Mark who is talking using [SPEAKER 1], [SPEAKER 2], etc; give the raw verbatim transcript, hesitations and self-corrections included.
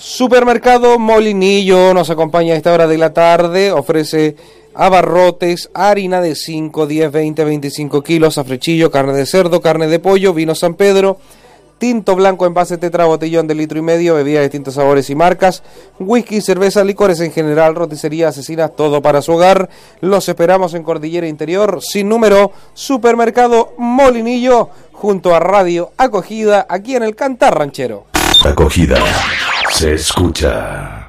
[SPEAKER 1] Supermercado Molinillo nos acompaña a esta hora de la tarde, ofrece abarrotes, harina de cinco, diez, veinte, veinticinco kilos, afrechillo, carne de cerdo, carne de pollo, vino San Pedro, tinto blanco, envase tetra, botellón de litro y medio, bebidas de distintos sabores y marcas, whisky, cerveza, licores en general, roticería, asesinas, todo para su hogar. Los esperamos en Cordillera Interior, sin número, Supermercado Molinillo, junto a Radio Acogida, aquí en el Cantar Ranchero.
[SPEAKER 2] Acogida se escucha.